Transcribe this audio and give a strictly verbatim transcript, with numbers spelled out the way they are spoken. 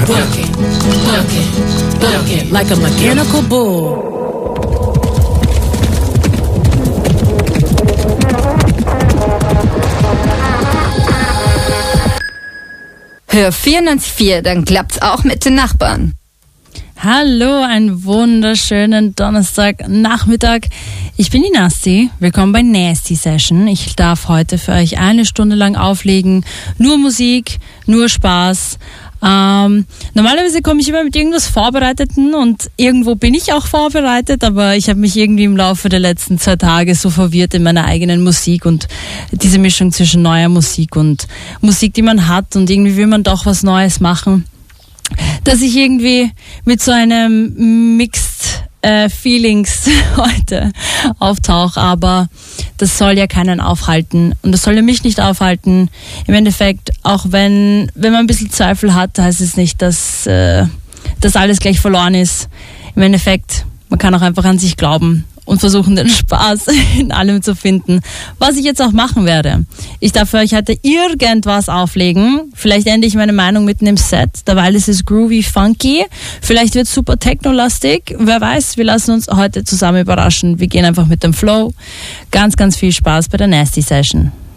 work it, work it, work it like a mechanical bull. Hör vierundneunzig Komma vier, dann klappt's auch mit den Nachbarn. Hallo, einen wunderschönen Donnerstagnachmittag. Ich bin die Nasti. Willkommen bei Nasty Session. Ich darf heute für euch eine Stunde lang auflegen. Nur Musik, nur Spaß. Ähm, normalerweise komme ich immer mit irgendwas Vorbereiteten und irgendwo bin ich auch vorbereitet, aber ich habe mich irgendwie im Laufe der letzten zwei Tage so verwirrt in meiner eigenen Musik und diese Mischung zwischen neuer Musik und Musik, die man hat, und irgendwie will man doch was Neues machen, dass ich irgendwie mit so einem Mixed äh, Feelings heute auftauche, aber das soll ja keinen aufhalten und das soll ja mich nicht aufhalten. Im Endeffekt, auch wenn wenn man ein bisschen Zweifel hat, heißt es nicht, dass äh, dass alles gleich verloren ist. Im Endeffekt, man kann auch einfach an sich glauben und versuchen, den Spaß in allem zu finden, was ich jetzt auch machen werde. Ich darf für euch heute irgendwas auflegen. Vielleicht ändere ich meine Meinung mitten im Set, derweil ist es groovy, funky. Vielleicht wird es super technolastig. Wer weiß, wir lassen uns heute zusammen überraschen. Wir gehen einfach mit dem Flow. Ganz, ganz viel Spaß bei der Nasty Session.